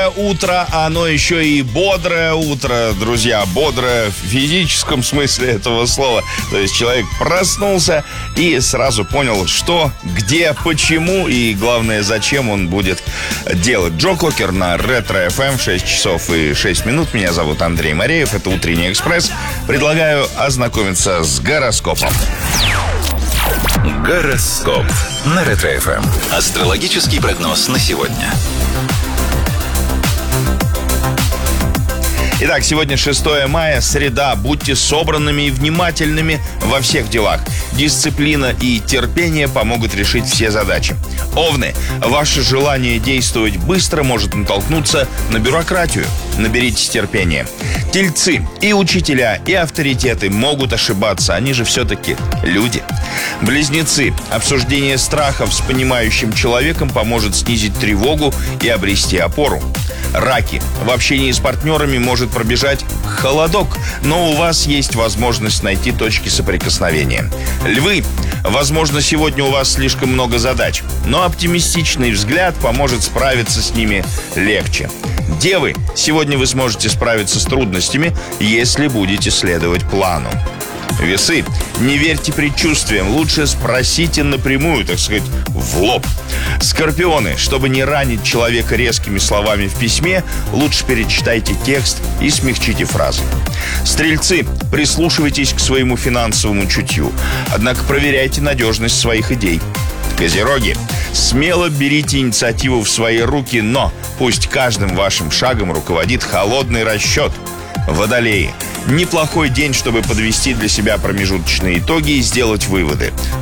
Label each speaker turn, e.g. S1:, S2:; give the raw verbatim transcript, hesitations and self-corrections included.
S1: Доброе утро, оно еще и бодрое утро, друзья, бодрое в физическом смысле этого слова. То есть человек проснулся и сразу понял, что, где, почему и, главное, зачем он будет делать. Джо Кокер на Ретро эф эм, шесть часов и шесть минут. Меня зовут Андрей Мореев, это Утренний экспресс. Предлагаю ознакомиться с гороскопом.
S2: Гороскоп на Ретро эф эм. Астрологический прогноз на сегодня.
S1: Итак, сегодня шестое мая, среда. Будьте собранными и внимательными во всех делах. Дисциплина и терпение помогут решить все задачи. Овны, ваше желание действовать быстро может натолкнуться на бюрократию. Наберитесь терпения. Тельцы, и учителя, и авторитеты могут ошибаться. Они же все-таки люди. Близнецы, обсуждение страхов с понимающим человеком поможет снизить тревогу и обрести опору. Раки, в общении с партнерами может пробежать холодок, но у вас есть возможность найти точки соприкосновения. Львы, возможно, сегодня у вас слишком много задач, но оптимистичный взгляд поможет справиться с ними легче. Девы, сегодня вы сможете справиться с трудностями, если будете следовать плану. Весы, не верьте предчувствиям, лучше спросите напрямую, так сказать, в лоб. Скорпионы, чтобы не ранить человека резкими словами в письме, лучше перечитайте текст и смягчите фразы. Стрельцы, прислушивайтесь к своему финансовому чутью, однако проверяйте надежность своих идей. Козероги, смело берите инициативу в свои руки, но пусть каждым вашим шагом руководит холодный расчет. Водолеи, неплохой день, чтобы подвести для себя промежуточные итоги и сделать выводы.